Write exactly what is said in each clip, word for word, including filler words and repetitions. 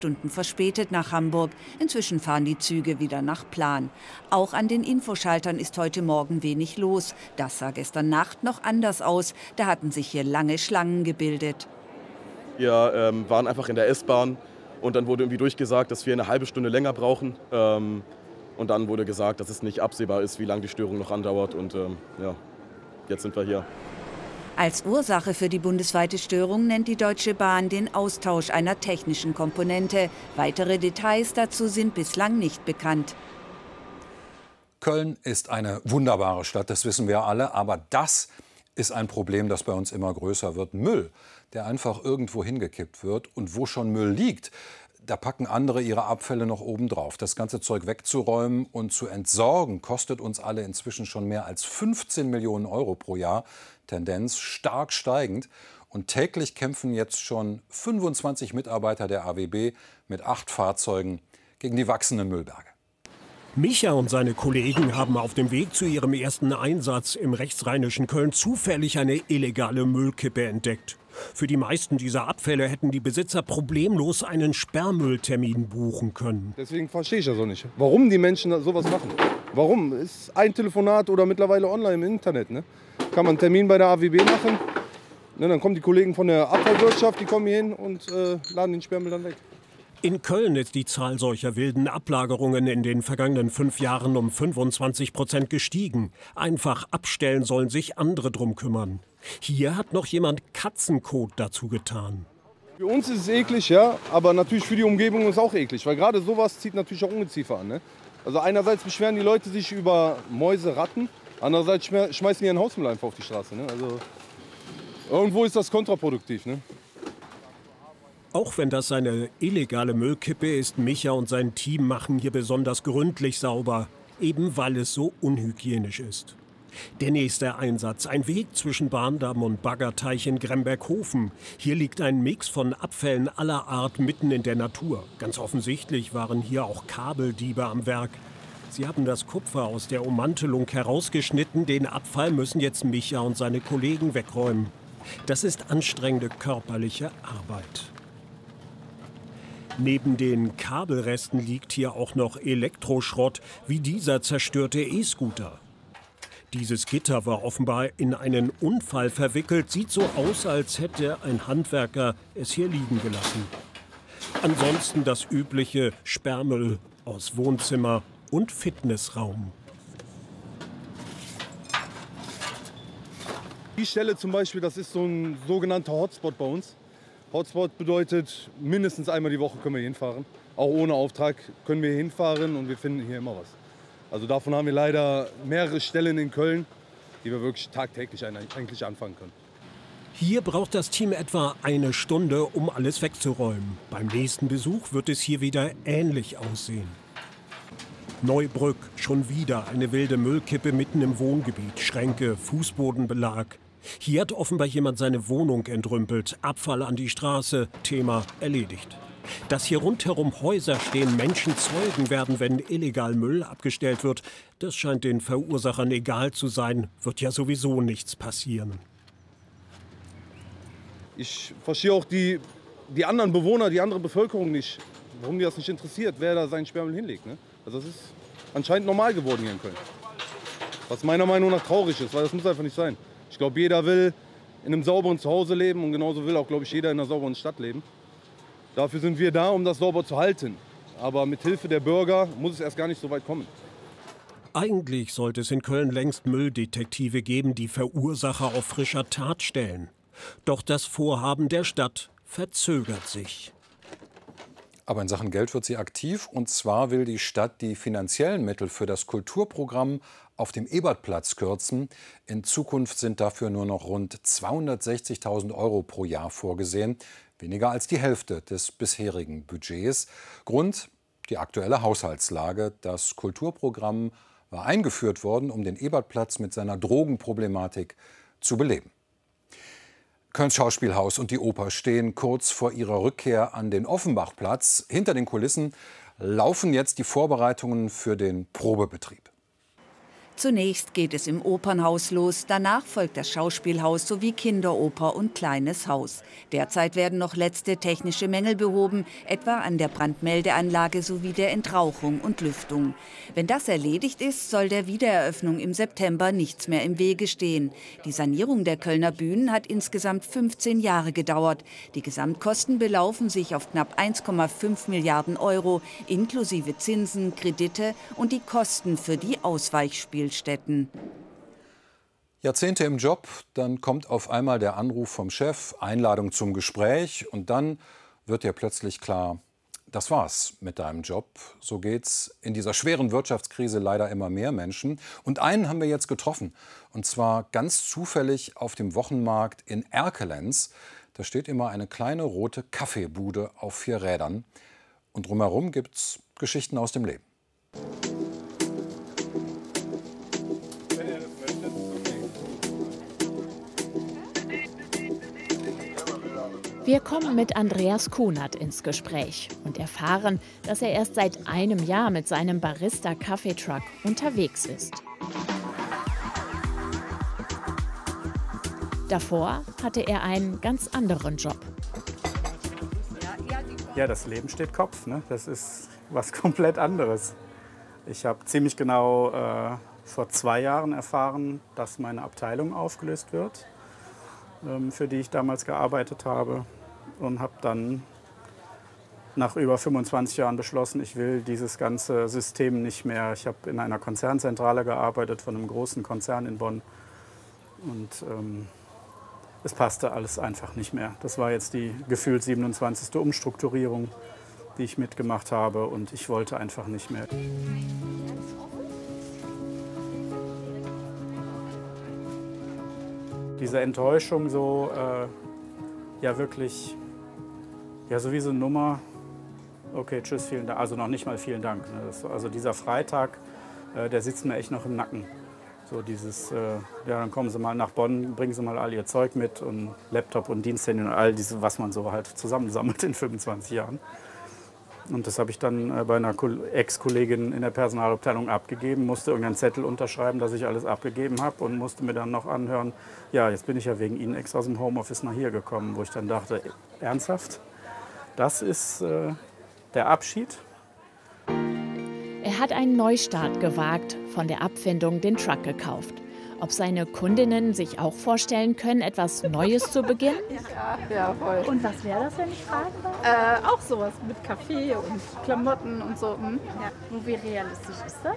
Stunden verspätet nach Hamburg. Inzwischen fahren die Züge wieder nach Plan. Auch an den Infoschaltern ist heute Morgen wenig los. Das sah gestern Nacht noch anders aus. Da hatten sich hier lange Schlangen gebildet. Wir ähm, waren einfach in der S-Bahn und dann wurde irgendwie durchgesagt, dass wir eine halbe Stunde länger brauchen. Ähm, und dann wurde gesagt, dass es nicht absehbar ist, wie lange die Störung noch andauert. Und ähm, ja, jetzt sind wir hier. Als Ursache für die bundesweite Störung nennt die Deutsche Bahn den Austausch einer technischen Komponente. Weitere Details dazu sind bislang nicht bekannt. Köln ist eine wunderbare Stadt, das wissen wir alle. Aber das ist ein Problem, das bei uns immer größer wird. Müll, der einfach irgendwo hingekippt wird. Und wo schon Müll liegt, da packen andere ihre Abfälle noch obendrauf. Das ganze Zeug wegzuräumen und zu entsorgen, kostet uns alle inzwischen schon mehr als fünfzehn Millionen Euro pro Jahr. Tendenz stark steigend. Und täglich kämpfen jetzt schon fünfundzwanzig Mitarbeiter der A W B mit acht Fahrzeugen gegen die wachsenden Müllberge. Micha und seine Kollegen haben auf dem Weg zu ihrem ersten Einsatz im rechtsrheinischen Köln zufällig eine illegale Müllkippe entdeckt. Für die meisten dieser Abfälle hätten die Besitzer problemlos einen Sperrmülltermin buchen können. Deswegen verstehe ich das auch nicht, warum die Menschen sowas machen. Warum? Ist ein Telefonat oder mittlerweile online im Internet. Ne? Kann man einen Termin bei der A W B machen. Ne, dann kommen die Kollegen von der Abfallwirtschaft, die kommen hier hin und äh, laden den Sperrmüll dann weg. In Köln ist die Zahl solcher wilden Ablagerungen in den vergangenen fünf Jahren um fünfundzwanzig Prozent gestiegen. Einfach abstellen sollen sich andere drum kümmern. Hier hat noch jemand Katzenkot dazu getan. Für uns ist es eklig, ja, aber natürlich für die Umgebung ist es auch eklig, weil gerade sowas zieht natürlich auch Ungeziefer an. Ne? Also einerseits beschweren die Leute sich über Mäuse, Ratten, andererseits schmeißen die ihren Hausmüll einfach auf die Straße. Ne? Also irgendwo ist das kontraproduktiv. Ne? Auch wenn das eine illegale Müllkippe ist, Micha und sein Team machen hier besonders gründlich sauber, eben weil es so unhygienisch ist. Der nächste Einsatz, ein Weg zwischen Bahndamm und Baggerteich in Gremberghofen. Hier liegt ein Mix von Abfällen aller Art mitten in der Natur. Ganz offensichtlich waren hier auch Kabeldiebe am Werk. Sie haben das Kupfer aus der Ummantelung herausgeschnitten. Den Abfall müssen jetzt Micha und seine Kollegen wegräumen. Das ist anstrengende körperliche Arbeit. Neben den Kabelresten liegt hier auch noch Elektroschrott, wie dieser zerstörte E-Scooter. Dieses Gitter war offenbar in einen Unfall verwickelt. Sieht so aus, als hätte ein Handwerker es hier liegen gelassen. Ansonsten das übliche Sperrmüll aus Wohnzimmer und Fitnessraum. Die Stelle zum Beispiel, das ist so ein sogenannter Hotspot bei uns. Hotspot bedeutet, mindestens einmal die Woche können wir hier hinfahren. Auch ohne Auftrag können wir hier hinfahren und wir finden hier immer was. Also davon haben wir leider mehrere Stellen in Köln, die wir wirklich tagtäglich eigentlich anfangen können. Hier braucht das Team etwa eine Stunde, um alles wegzuräumen. Beim nächsten Besuch wird es hier wieder ähnlich aussehen. Neubrück, schon wieder eine wilde Müllkippe mitten im Wohngebiet. Schränke, Fußbodenbelag. Hier hat offenbar jemand seine Wohnung entrümpelt. Abfall an die Straße, Thema erledigt. Dass hier rundherum Häuser stehen, Menschen Zeugen werden, wenn illegal Müll abgestellt wird, das scheint den Verursachern egal zu sein. Wird ja sowieso nichts passieren. Ich verstehe auch die, die anderen Bewohner, die andere Bevölkerung nicht, warum die das nicht interessiert, wer da seinen Sperrmüll hinlegt. Ne? Also das ist anscheinend normal geworden hier in Köln. Was meiner Meinung nach traurig ist, weil das muss einfach nicht sein. Ich glaube, jeder will in einem sauberen Zuhause leben und genauso will auch, glaube ich, jeder in einer sauberen Stadt leben. Dafür sind wir da, um das sauber zu halten. Aber mit Hilfe der Bürger muss es erst gar nicht so weit kommen. Eigentlich sollte es in Köln längst Mülldetektive geben, die Verursacher auf frischer Tat stellen. Doch das Vorhaben der Stadt verzögert sich. Aber in Sachen Geld wird sie aktiv. Und zwar will die Stadt die finanziellen Mittel für das Kulturprogramm auf dem Ebertplatz kürzen. In Zukunft sind dafür nur noch rund zweihundertsechzigtausend Euro pro Jahr vorgesehen. Weniger als die Hälfte des bisherigen Budgets. Grund: die aktuelle Haushaltslage. Das Kulturprogramm war eingeführt worden, um den Ebertplatz mit seiner Drogenproblematik zu beleben. Kölns Schauspielhaus und die Oper stehen kurz vor ihrer Rückkehr an den Offenbachplatz. Hinter den Kulissen laufen jetzt die Vorbereitungen für den Probebetrieb. Zunächst geht es im Opernhaus los, danach folgt das Schauspielhaus sowie Kinderoper und Kleines Haus. Derzeit werden noch letzte technische Mängel behoben, etwa an der Brandmeldeanlage sowie der Entrauchung und Lüftung. Wenn das erledigt ist, soll der Wiedereröffnung im September nichts mehr im Wege stehen. Die Sanierung der Kölner Bühnen hat insgesamt fünfzehn Jahre gedauert. Die Gesamtkosten belaufen sich auf knapp eins Komma fünf Milliarden Euro, inklusive Zinsen, Kredite und die Kosten für die Ausweichspielstätten. Jahrzehnte im Job, dann kommt auf einmal der Anruf vom Chef, Einladung zum Gespräch und dann wird dir plötzlich klar, das war's mit deinem Job. So geht's in dieser schweren Wirtschaftskrise leider immer mehr Menschen. Und einen haben wir jetzt getroffen, und zwar ganz zufällig auf dem Wochenmarkt in Erkelenz. Da steht immer eine kleine rote Kaffeebude auf vier Rädern. Und drumherum gibt's Geschichten aus dem Leben. Wir kommen mit Andreas Kunert ins Gespräch und erfahren, dass er erst seit einem Jahr mit seinem Barista-Kaffeetruck unterwegs ist. Davor hatte er einen ganz anderen Job. Ja, das Leben steht Kopf, ne? Das ist was komplett anderes. Ich habe ziemlich genau äh, vor zwei Jahren erfahren, dass meine Abteilung aufgelöst wird, ähm, für die ich damals gearbeitet habe. Und habe dann nach über fünfundzwanzig Jahren beschlossen, ich will dieses ganze System nicht mehr. Ich habe in einer Konzernzentrale gearbeitet von einem großen Konzern in Bonn. Und ähm, es passte alles einfach nicht mehr. Das war jetzt die gefühlt siebenundzwanzigste Umstrukturierung, die ich mitgemacht habe. Und ich wollte einfach nicht mehr. Diese Enttäuschung so... Äh, Ja, wirklich, ja, so wie so eine Nummer, okay, tschüss, vielen Dank, also noch nicht mal vielen Dank. Ne? Das, also dieser Freitag, äh, der sitzt mir echt noch im Nacken. So dieses, äh, ja, dann kommen Sie mal nach Bonn, bringen Sie mal all Ihr Zeug mit und Laptop und Diensthandy und all diese, was man so halt zusammensammelt in fünfundzwanzig Jahren. Und das habe ich dann äh, bei einer Ex-Kollegin in der Personalabteilung abgegeben, musste irgendeinen Zettel unterschreiben, dass ich alles abgegeben habe und musste mir dann noch anhören, ja, jetzt bin ich ja wegen Ihnen extra aus dem Homeoffice nach hier gekommen, wo ich dann dachte, ernsthaft, das ist äh, der Abschied? Er hat einen Neustart gewagt, von der Abfindung den Truck gekauft. Ob seine Kundinnen sich auch vorstellen können, etwas Neues zu beginnen? Ja, ja, voll. Und was wäre das, wenn ich fragen darf? Äh, auch sowas mit Kaffee und Klamotten und so. Hm? Ja. Und wie realistisch ist das?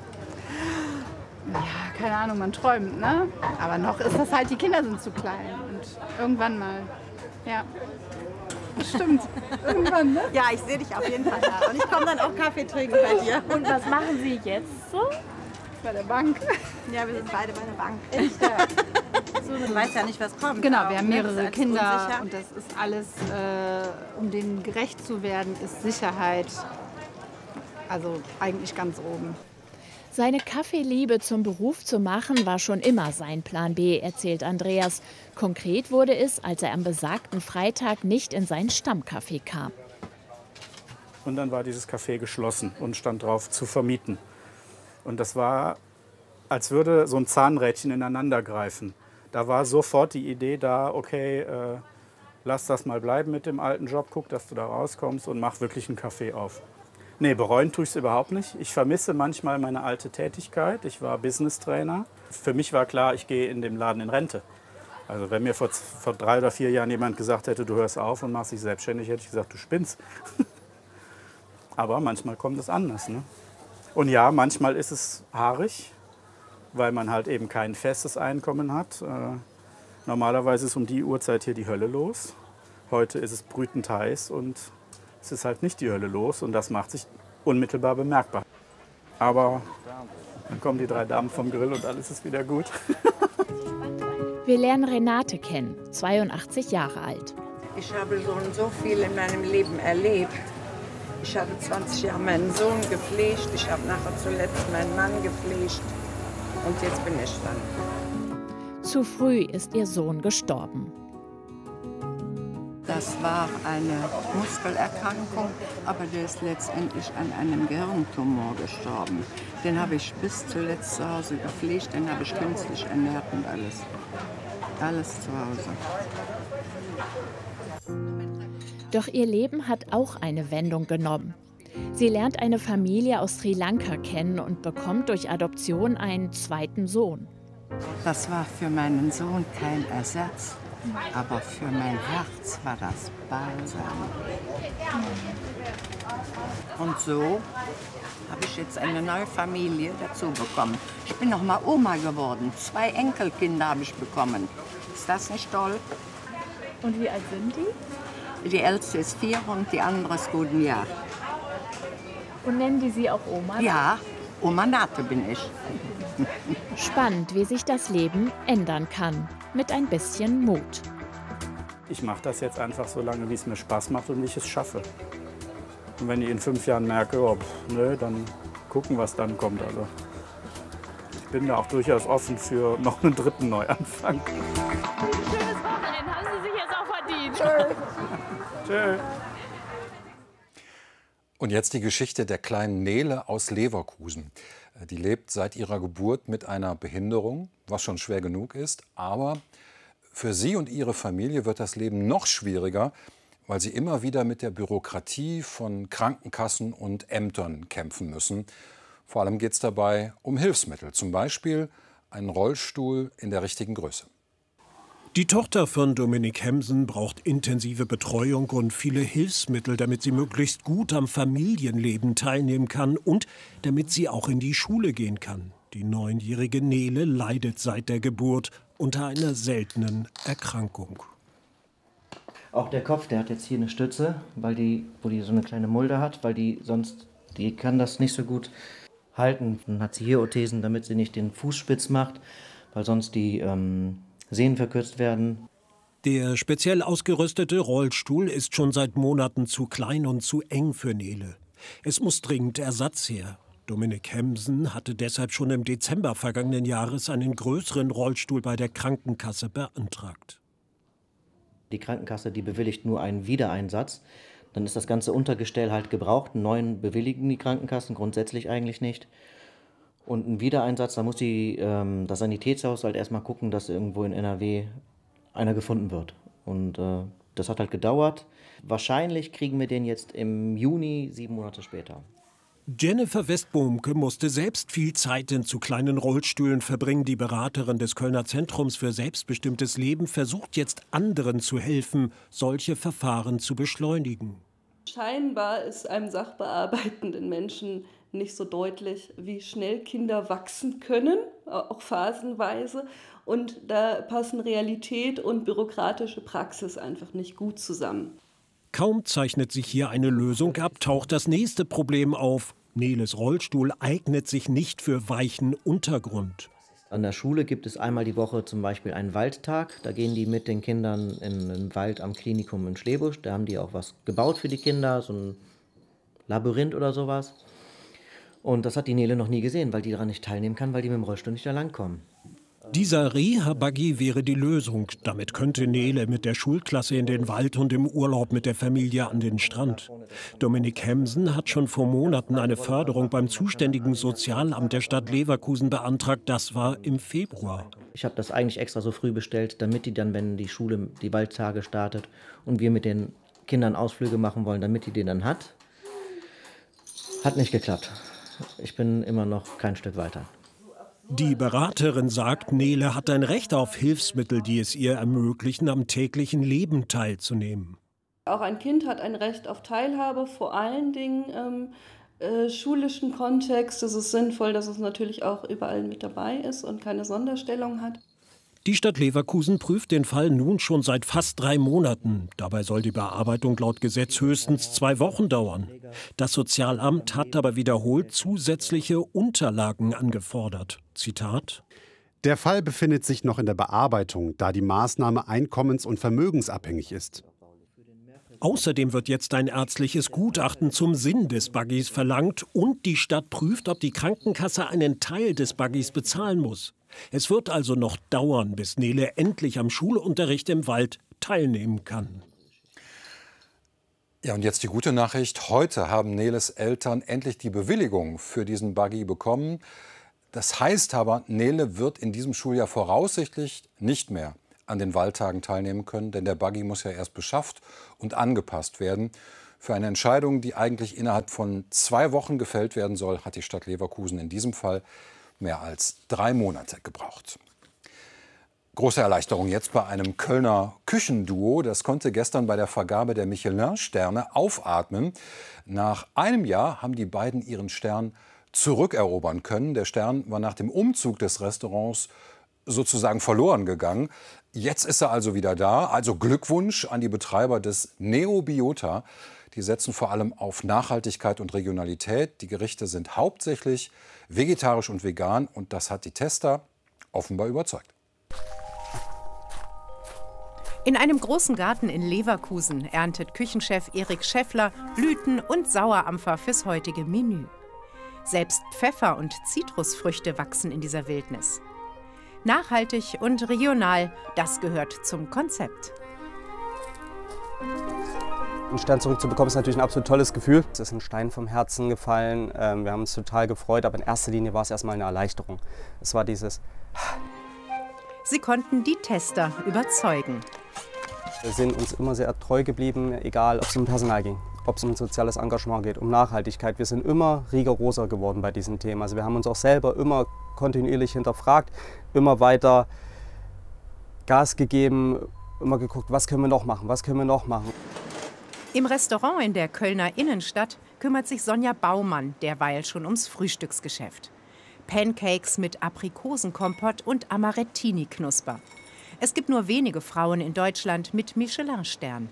Ja, keine Ahnung, man träumt, ne? Aber noch ist das halt, die Kinder sind zu klein. Und irgendwann mal, ja. Stimmt, irgendwann, ne? Ja, ich sehe dich auf jeden Fall da. Und ich komme dann auch Kaffee trinken bei dir. Und was machen Sie jetzt so? Bei der Bank. Ja, wir sind beide bei der Bank. Echt, ja. So, man weiß ja nicht, was kommt. Genau, wir haben mehrere Das ist Kinder unsicher. und das ist alles, äh, um denen gerecht zu werden, ist Sicherheit, also eigentlich ganz oben. Seine Kaffeeliebe zum Beruf zu machen, war schon immer sein Plan B, erzählt Andreas. Konkret wurde es, als er am besagten Freitag nicht in sein Stammcafé kam. Und dann war dieses Café geschlossen und stand drauf zu vermieten. Und das war, als würde so ein Zahnrädchen ineinander greifen. Da war sofort die Idee da, okay, äh, lass das mal bleiben mit dem alten Job, guck, dass du da rauskommst und mach wirklich ein Café auf. Nee, bereuen tue ich es überhaupt nicht. Ich vermisse manchmal meine alte Tätigkeit. Ich war Business-Trainer. Für mich war klar, ich gehe in dem Laden in Rente. Also wenn mir vor, vor drei oder vier Jahren jemand gesagt hätte, du hörst auf und machst dich selbstständig, hätte ich gesagt, du spinnst. Aber manchmal kommt es anders, ne? Und ja, manchmal ist es haarig, weil man halt eben kein festes Einkommen hat. Äh, normalerweise ist um die Uhrzeit hier die Hölle los. Heute ist es brütend heiß und es ist halt nicht die Hölle los und das macht sich unmittelbar bemerkbar. Aber dann kommen die drei Damen vom Grill und alles ist wieder gut. Wir lernen Renate kennen, zweiundachtzig Jahre alt. Ich habe schon so viel in meinem Leben erlebt. Ich habe zwanzig Jahre meinen Sohn gepflegt, ich habe nachher zuletzt meinen Mann gepflegt und jetzt bin ich dann. Zu früh ist ihr Sohn gestorben. Das war eine Muskelerkrankung, aber der ist letztendlich an einem Gehirntumor gestorben. Den habe ich bis zuletzt zu Hause gepflegt, den habe ich künstlich ernährt und alles. Alles zu Hause. Doch ihr Leben hat auch eine Wendung genommen. Sie lernt eine Familie aus Sri Lanka kennen und bekommt durch Adoption einen zweiten Sohn. Das war für meinen Sohn kein Ersatz, aber für mein Herz war das Balsam. Und so habe ich jetzt eine neue Familie dazu bekommen. Ich bin noch mal Oma geworden. Zwei Enkelkinder habe ich bekommen. Ist das nicht toll? Und wie alt sind die? Die älteste ist vier und die andere ist gut ein Jahr. Und nennen die Sie auch Oma? Ja, Oma Nate bin ich. Spannend, wie sich das Leben ändern kann. Mit ein bisschen Mut. Ich mache das jetzt einfach so lange, wie es mir Spaß macht und wie ich es schaffe. Und wenn ich in fünf Jahren merke, oh, pff, nö, dann gucken, was dann kommt. Also ich bin da auch durchaus offen für noch einen dritten Neuanfang. Schönes Wochenende, haben Sie sich jetzt auch verdient. Tschö. Tschö. Und jetzt die Geschichte der kleinen Nele aus Leverkusen. Die lebt seit ihrer Geburt mit einer Behinderung, was schon schwer genug ist. Aber für sie und ihre Familie wird das Leben noch schwieriger, weil sie immer wieder mit der Bürokratie von Krankenkassen und Ämtern kämpfen müssen. Vor allem geht es dabei um Hilfsmittel, zum Beispiel einen Rollstuhl in der richtigen Größe. Die Tochter von Dominik Hemsen braucht intensive Betreuung und viele Hilfsmittel, damit sie möglichst gut am Familienleben teilnehmen kann und damit sie auch in die Schule gehen kann. Die neunjährige Nele leidet seit der Geburt unter einer seltenen Erkrankung. Auch der Kopf, der hat jetzt hier eine Stütze, weil die, wo die so eine kleine Mulde hat, weil die sonst, die kann das nicht so gut halten. Dann hat sie hier Orthesen, damit sie nicht den Fuß spitz macht, weil sonst die ähm, Sehnen verkürzt werden. Der speziell ausgerüstete Rollstuhl ist schon seit Monaten zu klein und zu eng für Nele. Es muss dringend Ersatz her. Dominik Hemsen hatte deshalb schon im Dezember vergangenen Jahres einen größeren Rollstuhl bei der Krankenkasse beantragt. Die Krankenkasse, die bewilligt nur einen Wiedereinsatz. Dann ist das ganze Untergestell halt gebraucht. Einen neuen bewilligen die Krankenkassen grundsätzlich eigentlich nicht. Und ein Wiedereinsatz, da muss die, ähm, das Sanitätshaus halt erstmal gucken, dass irgendwo in N R W einer gefunden wird. Und äh, das hat halt gedauert. Wahrscheinlich kriegen wir den jetzt im Juni, sieben Monate später. Jennifer Westbohmke musste selbst viel Zeit in zu kleinen Rollstühlen verbringen. Die Beraterin des Kölner Zentrums für selbstbestimmtes Leben versucht jetzt anderen zu helfen, solche Verfahren zu beschleunigen. Scheinbar ist einem sachbearbeitenden Menschen nicht so deutlich, wie schnell Kinder wachsen können, auch phasenweise. Und da passen Realität und bürokratische Praxis einfach nicht gut zusammen. Kaum zeichnet sich hier eine Lösung ab, taucht das nächste Problem auf. Neles Rollstuhl eignet sich nicht für weichen Untergrund. An der Schule gibt es einmal die Woche zum Beispiel einen Waldtag. Da gehen die mit den Kindern in den Wald am Klinikum in Schlebusch. Da haben die auch was gebaut für die Kinder, so ein Labyrinth oder sowas. Und das hat die Nele noch nie gesehen, weil die daran nicht teilnehmen kann, weil die mit dem Rollstuhl nicht da langkommen. Dieser Reha-Buggy wäre die Lösung. Damit könnte Nele mit der Schulklasse in den Wald und im Urlaub mit der Familie an den Strand. Dominik Hemsen hat schon vor Monaten eine Förderung beim zuständigen Sozialamt der Stadt Leverkusen beantragt. Das war im Februar. Ich habe das eigentlich extra so früh bestellt, damit die dann, wenn die Schule die Waldtage startet und wir mit den Kindern Ausflüge machen wollen, damit die den dann hat. Hat nicht geklappt. Ich bin immer noch kein Stück weiter. Die Beraterin sagt, Nele hat ein Recht auf Hilfsmittel, die es ihr ermöglichen, am täglichen Leben teilzunehmen. Auch ein Kind hat ein Recht auf Teilhabe, vor allen Dingen im äh, schulischen Kontext. Es ist sinnvoll, dass es natürlich auch überall mit dabei ist und keine Sonderstellung hat. Die Stadt Leverkusen prüft den Fall nun schon seit fast drei Monaten. Dabei soll die Bearbeitung laut Gesetz höchstens zwei Wochen dauern. Das Sozialamt hat aber wiederholt zusätzliche Unterlagen angefordert. Zitat: Der Fall befindet sich noch in der Bearbeitung, da die Maßnahme einkommens- und vermögensabhängig ist. Außerdem wird jetzt ein ärztliches Gutachten zum Sinn des Buggys verlangt und die Stadt prüft, ob die Krankenkasse einen Teil des Buggys bezahlen muss. Es wird also noch dauern, bis Nele endlich am Schulunterricht im Wald teilnehmen kann. Ja, und jetzt die gute Nachricht. Heute haben Neles Eltern endlich die Bewilligung für diesen Buggy bekommen. Das heißt aber, Nele wird in diesem Schuljahr voraussichtlich nicht mehr an den Wahltagen teilnehmen können, denn der Buggy muss ja erst beschafft und angepasst werden. Für eine Entscheidung, die eigentlich innerhalb von zwei Wochen gefällt werden soll, hat die Stadt Leverkusen in diesem Fall mehr als drei Monate gebraucht. Große Erleichterung jetzt bei einem Kölner Küchenduo. Das konnte gestern bei der Vergabe der Michelin-Sterne aufatmen. Nach einem Jahr haben die beiden ihren Stern zurückerobern können. Der Stern war nach dem Umzug des Restaurants sozusagen verloren gegangen. Jetzt ist er also wieder da. Also Glückwunsch an die Betreiber des Neobiota. Die setzen vor allem auf Nachhaltigkeit und Regionalität. Die Gerichte sind hauptsächlich vegetarisch und vegan. Und das hat die Tester offenbar überzeugt. In einem großen Garten in Leverkusen erntet Küchenchef Erik Schäffler Blüten und Sauerampfer fürs heutige Menü. Selbst Pfeffer und Zitrusfrüchte wachsen in dieser Wildnis. Nachhaltig und regional, das gehört zum Konzept. Einen Stern zurückzubekommen ist natürlich ein absolut tolles Gefühl. Es ist ein Stein vom Herzen gefallen. Wir haben uns total gefreut, aber in erster Linie war es erstmal eine Erleichterung. Es war dieses... Sie konnten die Tester überzeugen. Wir sind uns immer sehr treu geblieben, egal ob es um Personal ging, ob es um soziales Engagement geht, um Nachhaltigkeit. Wir sind immer rigoroser geworden bei diesem Thema. Also wir haben uns auch selber immer kontinuierlich hinterfragt, immer weiter Gas gegeben, immer geguckt, was können wir noch machen, was können wir noch machen. Im Restaurant in der Kölner Innenstadt kümmert sich Sonja Baumann derweil schon ums Frühstücksgeschäft. Pancakes mit Aprikosenkompott und Amarettini-Knusper. Es gibt nur wenige Frauen in Deutschland mit Michelin-Stern.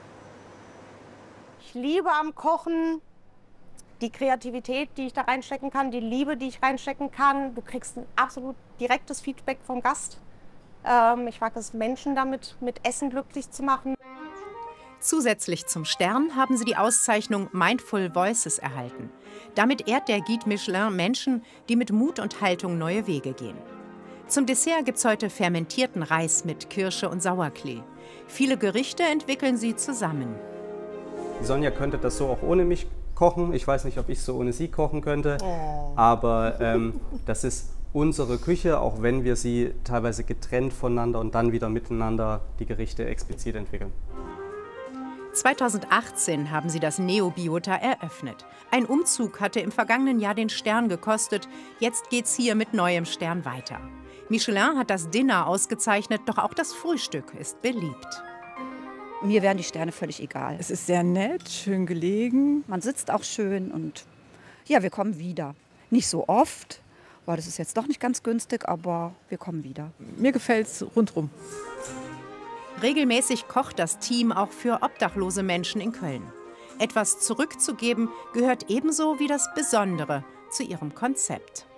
Ich liebe am Kochen die Kreativität, die ich da reinstecken kann, die Liebe, die ich reinstecken kann. Du kriegst ein absolut direktes Feedback vom Gast. Ähm, ich mag es, Menschen damit mit Essen glücklich zu machen. Zusätzlich zum Stern haben sie die Auszeichnung Mindful Voices erhalten. Damit ehrt der Guide Michelin Menschen, die mit Mut und Haltung neue Wege gehen. Zum Dessert gibt's heute fermentierten Reis mit Kirsche und Sauerklee. Viele Gerichte entwickeln sie zusammen. Die Sonja könnte das so auch ohne mich kochen. Ich weiß nicht, ob ich so ohne sie kochen könnte. Oh. Aber ähm, das ist unsere Küche, auch wenn wir sie teilweise getrennt voneinander und dann wieder miteinander die Gerichte explizit entwickeln. zweitausendachtzehn haben sie das Neobiota eröffnet. Ein Umzug hatte im vergangenen Jahr den Stern gekostet. Jetzt geht's hier mit neuem Stern weiter. Michelin hat das Dinner ausgezeichnet, doch auch das Frühstück ist beliebt. Mir wären die Sterne völlig egal. Es ist sehr nett, schön gelegen. Man sitzt auch schön und ja, wir kommen wieder. Nicht so oft, weil das ist jetzt doch nicht ganz günstig, aber wir kommen wieder. Mir gefällt es rundherum. Regelmäßig kocht das Team auch für obdachlose Menschen in Köln. Etwas zurückzugeben gehört ebenso wie das Besondere zu ihrem Konzept.